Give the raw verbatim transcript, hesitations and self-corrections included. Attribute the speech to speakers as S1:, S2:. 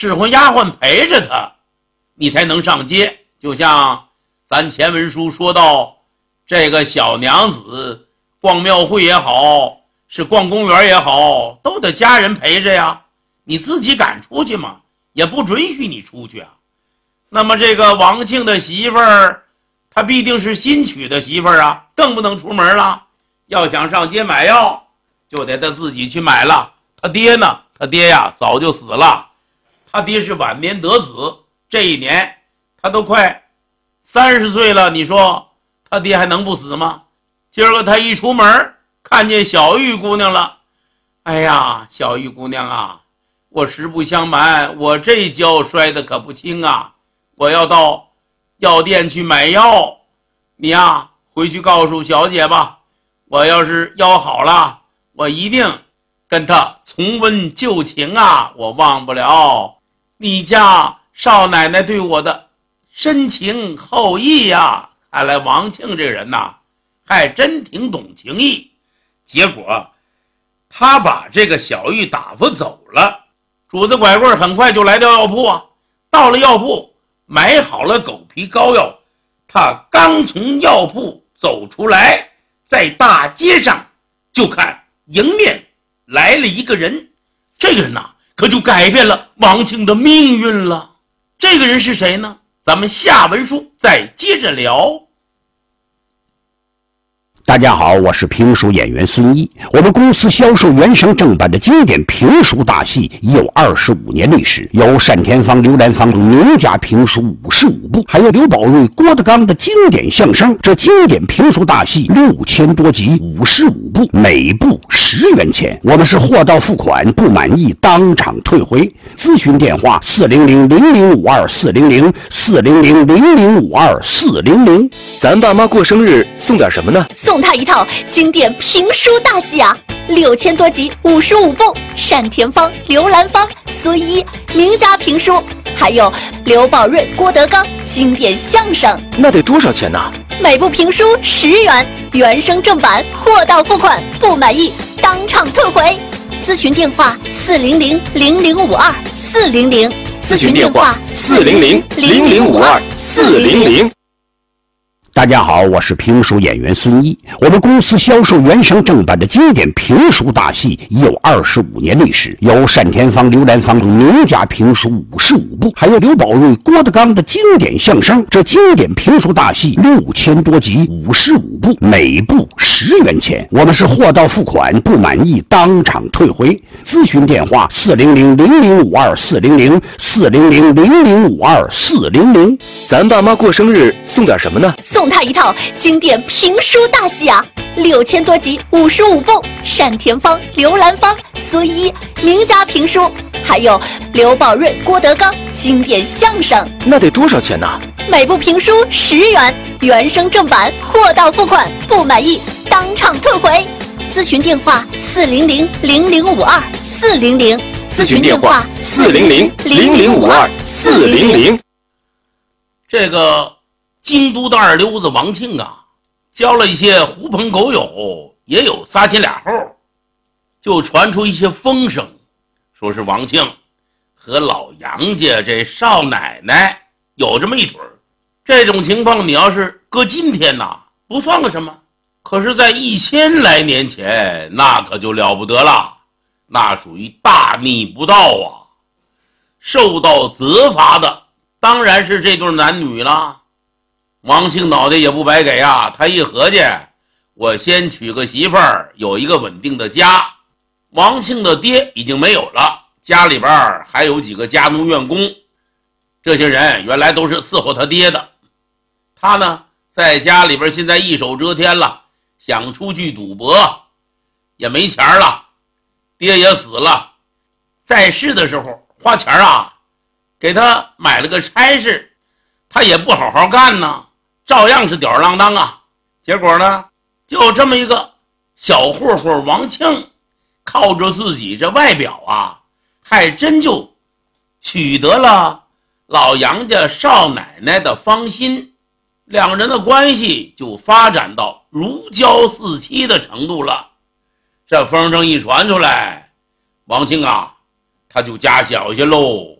S1: 侍唤丫鬟陪着他，你才能上街。就像咱前文书说到，这个小娘子逛庙会也好，是逛公园也好，都得家人陪着呀。你自己敢出去吗？也不准许你出去啊。那么这个王庆的媳妇儿，她必定是新娶的媳妇儿啊，更不能出门了。要想上街买药，就得他自己去买了。他爹呢？他爹呀早就死了，他爹是晚年得子，这一年他都快三十岁了，你说他爹还能不死吗？今儿个他一出门，看见小玉姑娘了。哎呀，小玉姑娘啊，我实不相瞒，我这跤摔得可不轻啊，我要到药店去买药，你呀回去告诉小姐吧，我要是腰好了，我一定跟她重温旧情啊，我忘不了你家少奶奶对我的深情厚谊呀。看来王庆这人呐，还真挺懂情义。结果他把这个小玉打发走了，主子拐棍很快就来到药铺啊。到了药铺，买好了狗皮膏药，他刚从药铺走出来，在大街上就看迎面来了一个人。这个人呐，可就改变了王庆的命运了。这个人是谁呢？咱们下文书再接着聊。
S2: 大家好，我是评书演员孙一。我们公司销售原声正版的经典评书大戏已有二十五年历史，有单田芳、刘兰芳等名家评书五十五部，还有刘宝瑞、郭德纲的经典相声。这经典评书大戏六千多集，五十五部，每部十元钱。我们是货到付款，不满意当场退回。咨询电话：四零零零零五二四零零四零零零零五二四零零。
S3: 咱爸妈过生日送点什么呢？
S4: 送他一套经典评书大戏啊，六千多集，五十五部，单田芳、刘兰芳、孙一名家评书，还有刘宝瑞、郭德纲经典相声。
S3: 那得多少钱呢？
S4: 每部评书十元，原声正版，货到付款，不满意当场退回。咨询电话：四零零零零五二四零零。
S3: 咨询电话：四零零零零五二四零零。
S2: 大家好，我是评书演员孙一。我们公司销售原声正版的经典评书大戏已有二十五年历史，有单田芳、刘兰芳等名家评书五十五部，还有刘宝瑞、郭德纲的经典相声。这经典评书大戏六千多集，五十五部，每部十元钱。我们是货到付款，不满意当场退回。咨询电话：四零零零零五二四零零四零零零零五二四零零。
S3: 咱爸妈过生日送点什么呢？
S4: 送他一套经典评书大戏啊，六千多集，五十五部，单田芳、刘兰芳、孙一名家评书，还有刘宝瑞、郭德纲经典相声。
S3: 那得多少钱呢？
S4: 每部评书十元，原声正版，货到付款，不满意当场退回。咨询电话：四零零零零五二四零零。
S3: 咨询电话：四零零零零五二四零零。
S1: 这个京都的二流子王庆啊，交了一些狐朋狗友，也有仨前俩后，就传出一些风声，说是王庆和老杨家这少奶奶有这么一腿儿。这种情况你要是搁今天呐，不算个什么，可是在一千来年前，那可就了不得了，那属于大逆不道啊！受到责罚的当然是这对男女了。王庆脑袋也不白给啊，他一合计，我先娶个媳妇儿，有一个稳定的家。王庆的爹已经没有了，家里边还有几个家奴员工，这些人原来都是伺候他爹的。他呢，在家里边现在一手遮天了，想出去赌博也没钱了，爹也死了，在世的时候花钱啊，给他买了个差事，他也不好好干呢，照样是吊儿郎当啊。结果呢，就这么一个小混混王庆，靠着自己这外表啊，还真就取得了老杨家少奶奶的芳心，两人的关系就发展到如胶似漆的程度了。这风声一传出来，王庆啊，他就加小心喽。